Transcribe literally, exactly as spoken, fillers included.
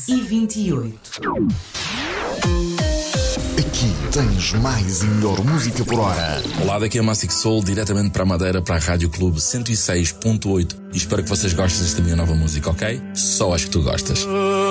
e vinte e oito. Aqui tens mais e melhor música por hora. Olá, daqui é Massic Soul, diretamente para a Madeira, para a Rádio Clube cento e seis ponto oito. E espero que vocês gostem desta minha nova música, ok? Só acho que tu gostas.